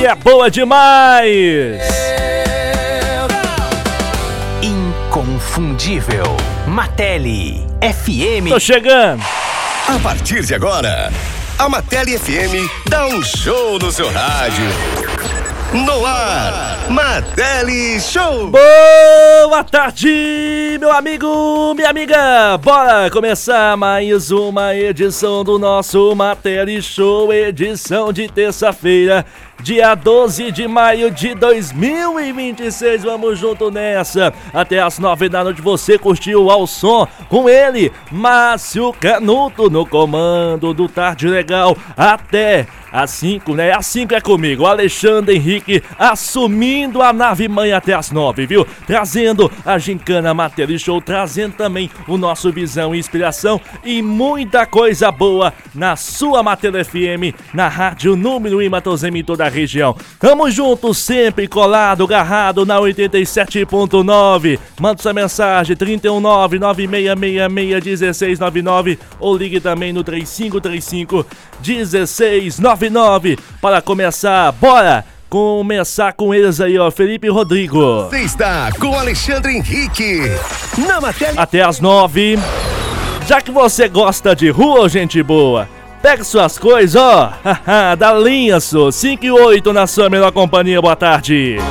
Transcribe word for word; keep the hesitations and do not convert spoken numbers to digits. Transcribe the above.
é boa demais. Inconfundível. Martelli F M. Tô chegando. A partir de agora, a Martelli F M dá um show no seu rádio. No ar, Martelli Show. Boa tarde, meu amigo, minha amiga. Bora começar mais uma edição do nosso Martelli Show, edição de terça-feira, dia doze de maio de dois mil e vinte e seis. Vamos junto nessa. Até as nove da noite você curtiu ao som com ele, Márcio Canuto, no comando do Tarde Legal. Até às cinco, né? Às cinco é comigo, Alexandre Henrique, assumindo a nave mãe até às nove, viu? Trazendo a Gincana Martelli Show, trazendo também o nosso Visão e Inspiração e muita coisa boa na sua Martelli F M, na rádio número em Matosema, em toda a região. Tamo junto, sempre colado, agarrado na oitenta e sete ponto nove. Manda sua mensagem, trinta e um nove nove seis seis seis um seis nove nove, ou ligue também no três cinco três cinco um seis nove nove. Para começar, bora começar com eles aí, ó, Felipe e Rodrigo. Você está com Alexandre Henrique na Martelli. Até às nove. Já que você gosta de rua, gente boa, pegue suas coisas, ó, da linha, só cinco e oito na sua melhor companhia. Boa tarde.